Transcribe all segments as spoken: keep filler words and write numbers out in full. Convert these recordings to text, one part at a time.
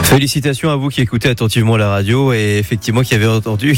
Félicitations à vous qui écoutez attentivement la radio et effectivement qui avez entendu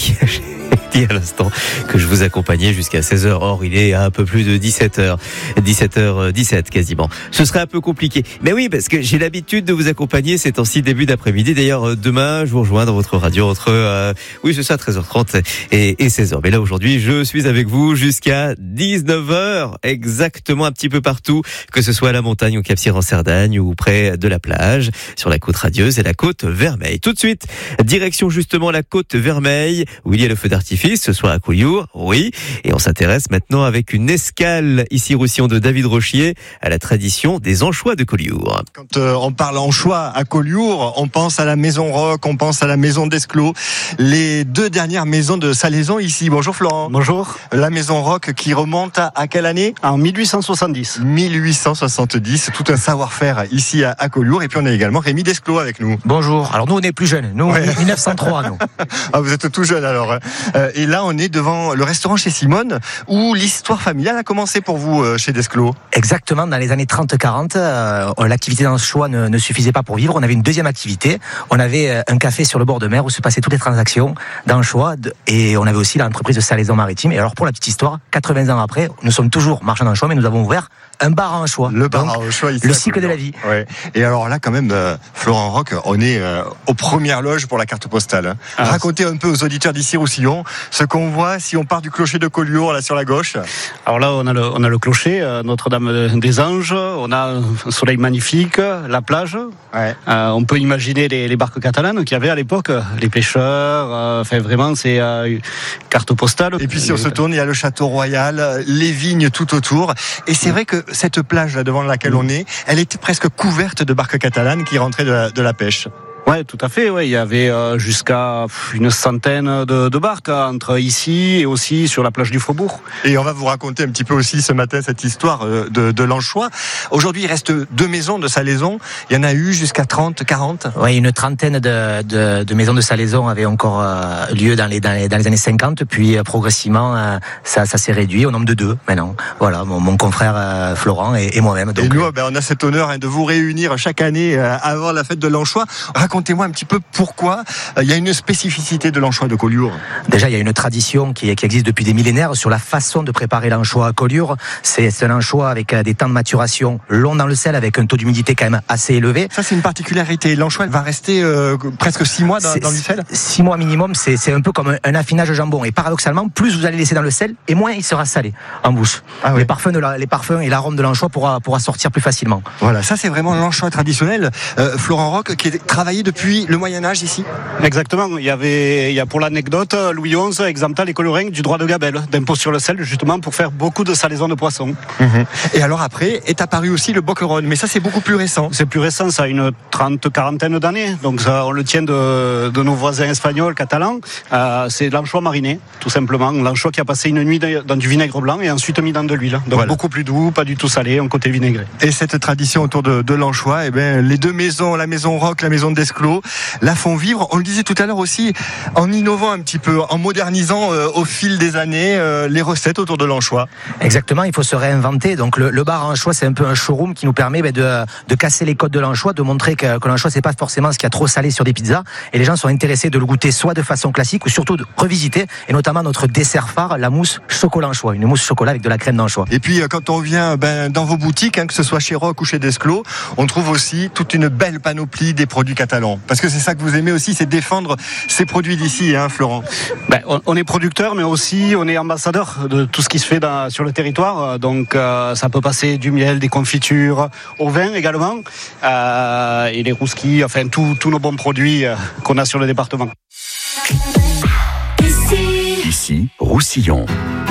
dit à l'instant que je vous accompagnais jusqu'à seize heures. Or, il est à un peu plus de dix-sept heures. dix-sept heures dix-sept quasiment. Ce serait un peu compliqué. Mais oui, parce que j'ai l'habitude de vous accompagner ces temps-ci début d'après-midi. D'ailleurs, demain, je vous rejoins dans votre radio entre, euh, oui, c'est ça, treize heures trente et, et seize heures. Mais là, aujourd'hui, je suis avec vous jusqu'à dix-neuf heures. Exactement, un petit peu partout. Que ce soit à la montagne, au Cap-Cyr en Cerdagne ou près de la plage, sur la côte radieuse et la côte Vermeille. Tout de suite, direction justement la côte Vermeille, où il y a le feu d'artifice, ce soir à Collioure, oui. Et on s'intéresse maintenant avec une escale ici Roussillon de David Rochier à la tradition des anchois de Collioure. Quand euh, on parle anchois à Collioure, on pense à la maison Roch, on pense à la maison d'Esclos, les deux dernières maisons de salaison ici. Bonjour Florent. Bonjour. La maison Roch qui remonte à, à quelle année ? En mille huit cent soixante-dix. mille huit cent soixante-dix, tout un savoir-faire ici à, à Collioure. Et puis on a également Rémi Desclos avec nous. Bonjour. Alors nous on est plus jeunes, nous ouais. mille neuf cent trois nous. Ah, vous êtes tout jeune alors. Euh, et là on est devant le restaurant chez Simone où l'histoire familiale a commencé pour vous euh, chez Desclos. Exactement, dans les années trente quarante, euh, l'activité d'anchois ne, ne suffisait pas pour vivre. On avait une deuxième activité. On avait un café sur le bord de mer où se passaient toutes les transactions d'anchois et on avait aussi l'entreprise de salaison maritime. Et alors pour la petite histoire, quatre-vingts ans après, nous sommes toujours marchands d'anchois, mais nous avons ouvert un bar à anchois. Le bar à anchois ici. Le cycle de la vie. Ouais. Et alors là, quand même, euh, Florent Roch, on est euh, aux premières loges pour la carte postale. Hein. Ah, Racontez un peu aux auditeurs d'ici Roussillon ce qu'on voit si on part du clocher de Collioure, là sur la gauche. Alors là, on a le, on a le clocher, euh, Notre-Dame des Anges, on a un soleil magnifique, la plage. Ouais. Euh, on peut imaginer les, les barques catalanes qu'il y avait à l'époque, les pêcheurs. Euh, enfin, vraiment, c'est euh, une carte postale. Et puis si on se tourne, il y a le château royal, les vignes tout autour. Et c'est vrai que cette plage là devant laquelle on est, elle était presque couverte de barques catalanes qui rentraient de la, de la pêche. Ouais, tout à fait. Ouais, il y avait euh, jusqu'à une centaine de, de barques entre ici et aussi sur la plage du Faubourg. Et on va vous raconter un petit peu aussi ce matin cette histoire de, de l'anchois. Aujourd'hui, il reste deux maisons de salaison. Il y en a eu jusqu'à trente, quarante. Oui, une trentaine de, de, de maisons de salaison avaient encore euh, lieu dans les, dans les dans les années cinquante. Puis euh, progressivement, euh, ça, ça s'est réduit au nombre de deux maintenant. Voilà, mon, mon confrère euh, Florent et, et moi-même. Donc, et nous, ben, on a cet honneur hein, de vous réunir chaque année euh, avant la fête de l'anchois. Racontez-moi un petit peu pourquoi il y a une spécificité de l'anchois de Collioure. Déjà, il y a une tradition qui, qui existe depuis des millénaires sur la façon de préparer l'anchois à Collioure. C'est, c'est un anchois avec des temps de maturation longs dans le sel, avec un taux d'humidité quand même assez élevé. Ça, c'est une particularité. L'anchois va rester euh, presque six mois dans, dans le sel. Six mois minimum, c'est, c'est un peu comme un, un affinage jambon. Et paradoxalement, plus vous allez laisser dans le sel, et moins il sera salé en bouche. Ah oui. Les parfums, de la, les parfums et l'arôme de l'anchois pourra, pourra sortir plus facilement. Voilà, ça c'est vraiment l'anchois traditionnel. Euh, Florent Roch, qui est travaillé depuis le Moyen-Âge ici. Exactement. Il y avait, il y a pour l'anecdote, Louis onze exempta les Colorins du droit de gabelle, d'impôt sur le sel, justement pour faire beaucoup de salaisons de poissons. Mmh. Et alors après est apparu aussi le boccheron, mais ça c'est beaucoup plus récent. C'est plus récent, ça a une trente, quarantaine d'années. Donc ça, on le tient de, de nos voisins espagnols, catalans. Euh, c'est l'anchois mariné, tout simplement. L'anchois qui a passé une nuit dans du vinaigre blanc et ensuite mis dans de l'huile. Donc voilà. Beaucoup plus doux, pas du tout salé, un côté vinaigré. Et cette tradition autour de, de l'anchois, eh ben, les deux maisons, la maison Roch, la maison d'Esclos, la font vivre. On le disait tout à l'heure aussi, en innovant un petit peu, en modernisant euh, au fil des années euh, les recettes autour de l'anchois. Exactement, il faut se réinventer. Donc le, le bar à anchois, c'est un peu un showroom qui nous permet ben, de, de casser les codes de l'anchois, de montrer que, que l'anchois c'est pas forcément ce qu'il y a trop salé sur des pizzas. Et les gens sont intéressés de le goûter soit de façon classique ou surtout de revisiter. Et notamment notre dessert phare, la mousse chocolat anchois, une mousse chocolat avec de la crème d'anchois. Et puis quand on vient ben, dans vos boutiques, hein, que ce soit chez Roch ou chez Desclos, on trouve aussi toute une belle panoplie des produits catalans. Parce que c'est ça que vous aimez aussi, c'est défendre ces produits d'ici, hein, Florent. Ben, on, on est producteur, mais aussi on est ambassadeur de tout ce qui se fait dans, sur le territoire. Donc euh, ça peut passer du miel, des confitures, au vin également, euh, et les rouskis, enfin tous nos bons produits euh, qu'on a sur le département. Ici, Ici Roussillon.